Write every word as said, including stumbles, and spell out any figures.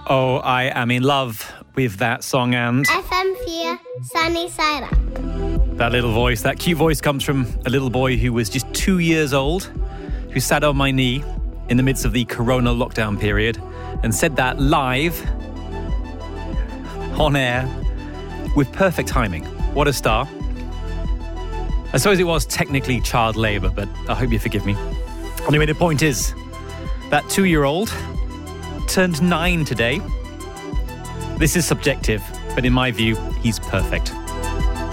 Oh, I am in love with that song and... F M four, Sunny Side Up. That little voice, that cute voice comes from a little boy who was just two years old, who sat on my knee in the midst of the corona lockdown period and said that live, on air, with perfect timing. What a star. I suppose it was technically child labour, but I hope you forgive me. Anyway, the point is, that two-year-old turned nine today. This is subjective, but in my view, he's perfect.